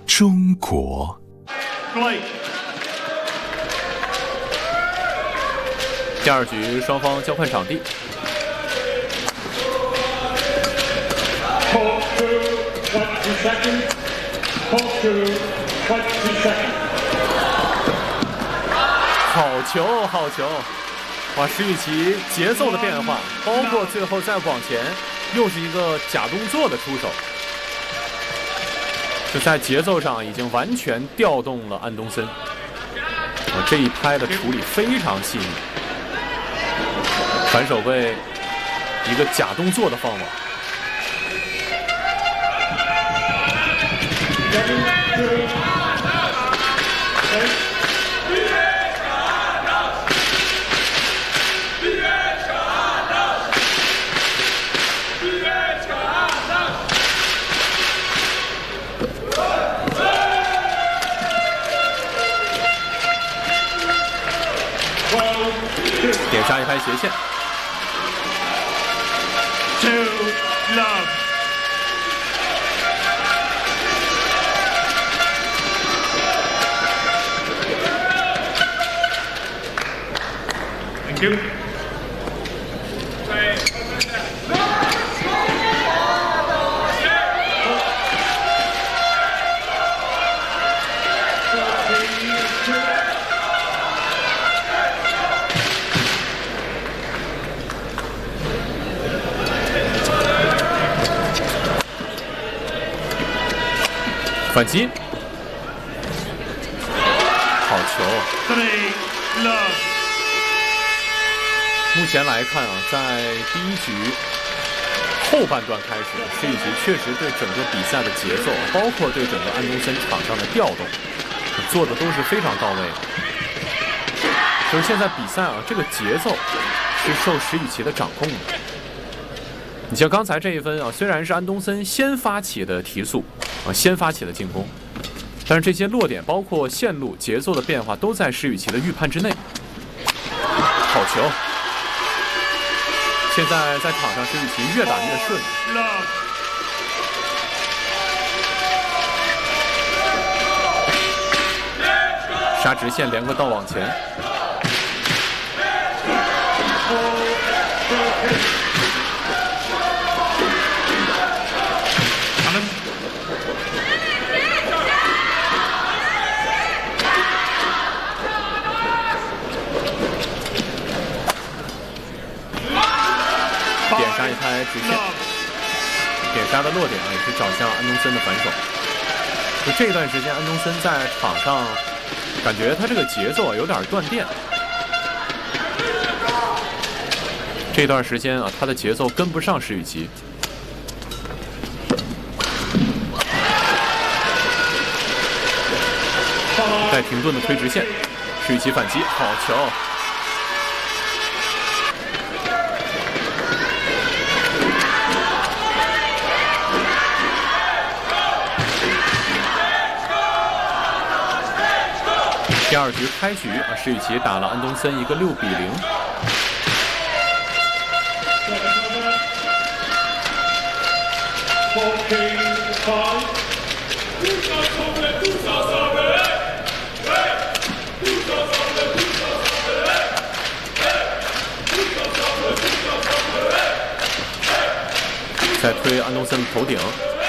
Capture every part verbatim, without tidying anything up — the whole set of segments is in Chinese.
中国。 第二局双方交换场地。好球，好球！哇，石宇奇节奏的变化，包括最后再往前，又是一个假动作的出手，就在节奏上已经完全调动了安东森。啊，这一拍的处理非常细腻，反手背一个假动作的放网。点杀一拍斜线。 Two love. Thank you. 反击，好球！目前来看啊，在第一局后半段开始，石宇奇确实对整个比赛的节奏，包括对整个安东森场上的调动，做的都是非常到位的。就是现在比赛啊，这个节奏是受石宇奇的掌控的。你像刚才这一分啊，虽然是安东森先发起的提速。啊，先发起了进攻，但是这些落点包括线路、节奏的变化都在石宇奇的预判之内。好球！现在在场上，石宇奇越打越顺。杀直线连个道往前。点杀一拍直线，点杀的落点也是找向安东森的反手。就这段时间，安东森在场上感觉他这个节奏啊有点断电。这段时间啊，他的节奏跟不上石宇奇。带停顿的推直线，石宇奇反击，好球！第二局开局啊，石宇奇打了安东森一个六比零。再推安东森的头顶，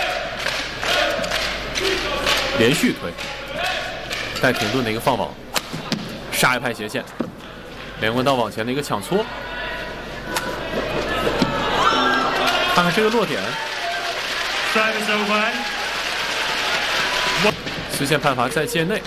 连续推。带停顿的一个放网，杀一拍斜线，连棍道往前的一个抢搓，看看这个落点，丝线判罚在界内。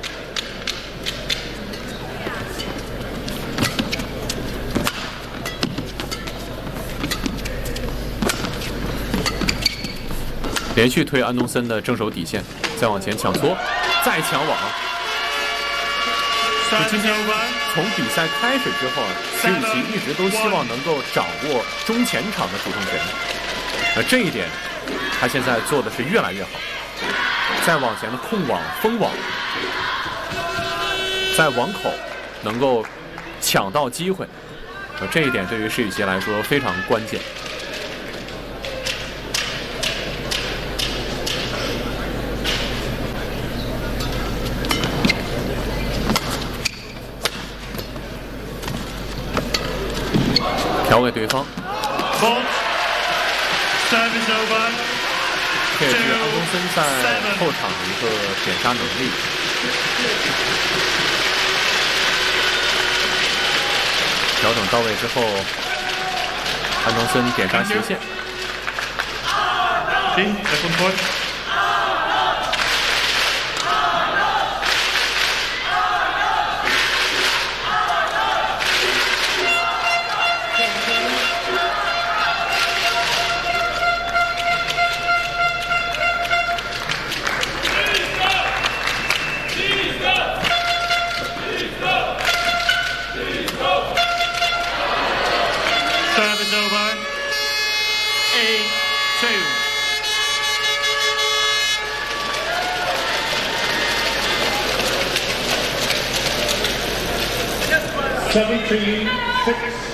连续推安东森的正手底线，再往前抢搓，再抢网。就今天从比赛开始之后，石宇奇一直都希望能够掌握中前场的主动权，而这一点他现在做的是越来越好。再往前的控网、封网，在网口能够抢到机会，而这一点对于石宇奇来说非常关键。 交给对方。 Fault. Service over. 这也是安东森在后场的一个点杀能力。调整到位之后，安东森点杀斜线。 See, that's one point. Service over. Eight, two. Seventeen, six.